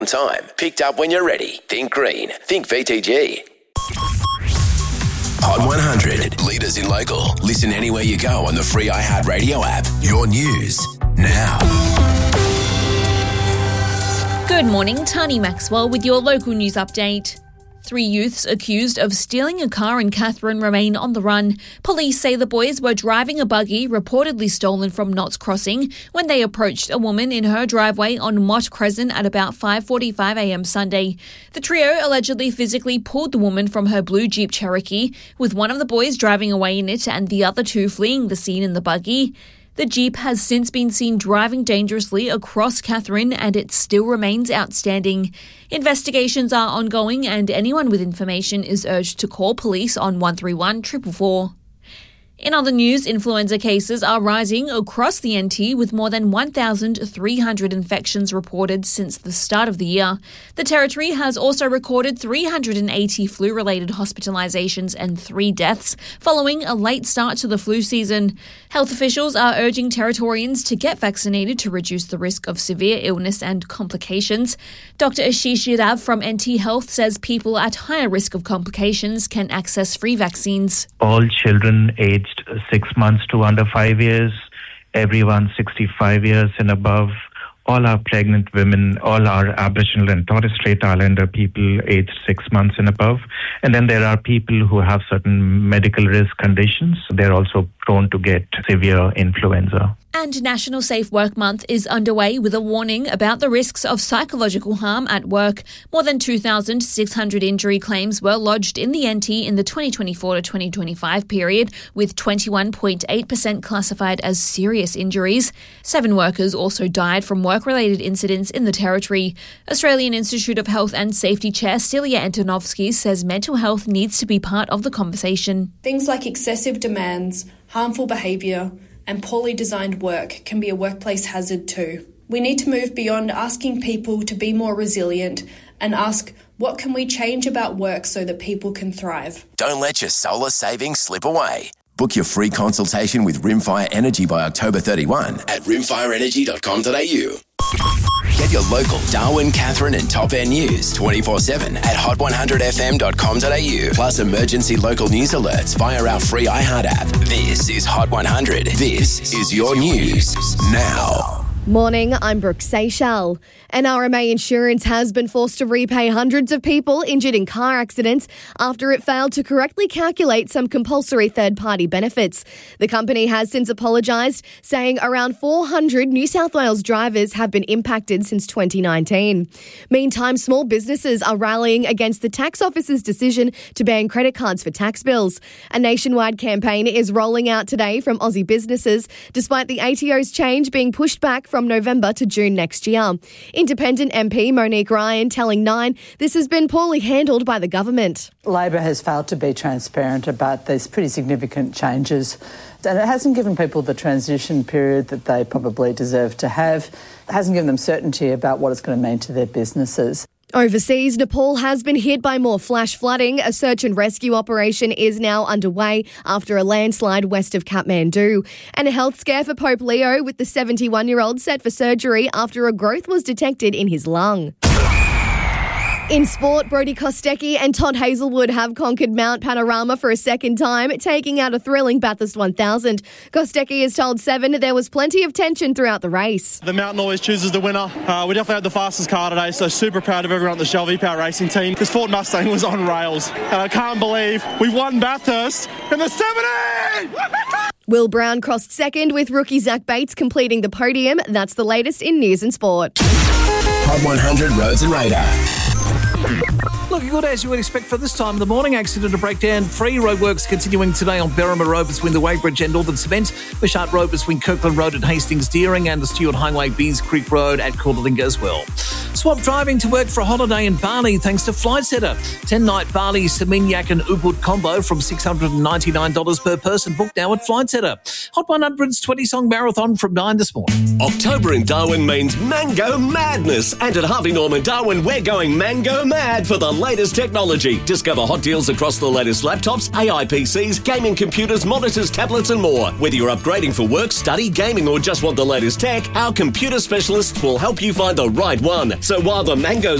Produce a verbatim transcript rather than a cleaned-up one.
Time. Picked up when you're ready. Think green. Think V T G. Hot one hundred. Leaders in local. Listen anywhere you go on the free iHeartRadio app. Your news now. Good morning, Tani Maxwell with your local news update. Three youths accused of stealing a car in Katherine remain on the run. Police say the boys were driving a buggy reportedly stolen from Notts Crossing when they approached a woman in her driveway on Mott Crescent at about five forty-five a m Sunday. The trio allegedly physically pulled the woman from her blue Jeep Cherokee, with one of the boys driving away in it and the other two fleeing the scene in the buggy. The Jeep has since been seen driving dangerously across Katherine and it still remains outstanding. Investigations are ongoing and anyone with information is urged to call police on one three one four four four. In other news, influenza cases are rising across the N T with more than one thousand three hundred infections reported since the start of the year. The Territory has also recorded three hundred eighty flu-related hospitalisations and three deaths following a late start to the flu season. Health officials are urging Territorians to get vaccinated to reduce the risk of severe illness and complications. Doctor Ashish Yadav from N T Health says people at higher risk of complications can access free vaccines. All children aged six months to under five years, everyone sixty-five years and above, all our pregnant women, all our Aboriginal and Torres Strait Islander people aged six months and above. And then there are people who have certain medical risk conditions. They're also prone to get severe influenza. And National Safe Work Month is underway with a warning about the risks of psychological harm at work. More than two thousand six hundred injury claims were lodged in the N T in the twenty twenty-four to twenty twenty-five period, with twenty-one point eight percent classified as serious injuries. Seven workers also died from work-related incidents in the Territory. Australian Institute of Health and Safety Chair Celia Antonovsky says mental health needs to be part of the conversation. Things like excessive demands, harmful behaviour, and poorly designed work can be a workplace hazard too. We need to move beyond asking people to be more resilient and ask, what can we change about work so that people can thrive? Don't let your solar savings slip away. Book your free consultation with Rimfire Energy by October thirty-first at rimfire energy dot com dot a u. Get your local Darwin, Katherine and Top End news twenty-four seven at hot one hundred f m dot com dot a u. Plus emergency local news alerts via our free iHeart app. This is Hot one hundred. This is your news now. Morning, I'm Brooke Seychelles. N R M A Insurance has been forced to repay hundreds of people injured in car accidents after it failed to correctly calculate some compulsory third-party benefits. The company has since apologised, saying around four hundred New South Wales drivers have been impacted since twenty nineteen. Meantime, small businesses are rallying against the tax office's decision to ban credit cards for tax bills. A nationwide campaign is rolling out today from Aussie businesses, despite the A T O's change being pushed back from November to June next year. Independent M P Monique Ryan telling Nine this has been poorly handled by the government. Labor has failed to be transparent about these pretty significant changes, and it hasn't given people the transition period that they probably deserve to have. It hasn't given them certainty about what it's going to mean to their businesses. Overseas, Nepal has been hit by more flash flooding. A search and rescue operation is now underway after a landslide west of Kathmandu. And a health scare for Pope Leo, with the seventy-one-year-old set for surgery after a growth was detected in his lung. In sport, Brodie Kostecki and Todd Hazelwood have conquered Mount Panorama for a second time, taking out a thrilling Bathurst one thousand. Kostecki has told Seven there was plenty of tension throughout the race. The mountain always chooses the winner. Uh, we definitely had the fastest car today, so super proud of everyone on the Shell V-Power racing team. This Ford Mustang was on rails, and I can't believe we've won Bathurst in the seventy! Will Brown crossed second, with rookie Zach Bates completing the podium. That's the latest in news and sport. Hot one hundred Roads and Radar. Looking good as you would expect for this time of the morning. Accident to breakdown. Free roadworks continuing today on Berrima Road between the Weighbridge and Northern Cement. Wishart Road between Kirkland Road and Hastings Deering, and the Stewart Highway Bees Creek Road at Courtlinga as well. Swap driving to work for a holiday in Bali thanks to Flight Centre. ten-night Bali, Seminyak and Ubud combo from six hundred ninety-nine dollars per person. Booked now at Flight Centre. Hot one hundred's twenty-song marathon from nine this morning. October in Darwin means mango madness. And at Harvey Norman Darwin, we're going mango mad for the latest technology. Discover hot deals across the latest laptops, A I P Cs, gaming computers, monitors, tablets and more. Whether you're upgrading for work, study, gaming or just want the latest tech, our computer specialists will help you find the right one. So while the mangoes